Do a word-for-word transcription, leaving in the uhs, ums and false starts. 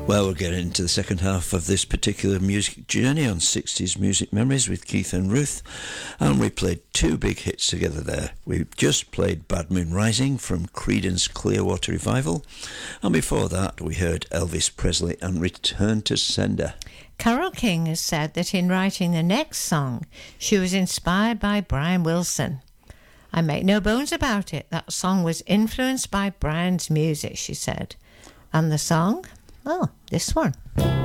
Well, we're getting into the second half of this particular music journey on sixties Music Memories with Keith and Ruth, and we played two big hits together there. We just played Bad Moon Rising from Creedence Clearwater Revival, and before that we heard Elvis Presley and Return to Sender. Carole King has said that in writing the next song, she was inspired by Brian Wilson. I make no bones about it, that song was influenced by Brian's music, she said. And the song? Oh, this one.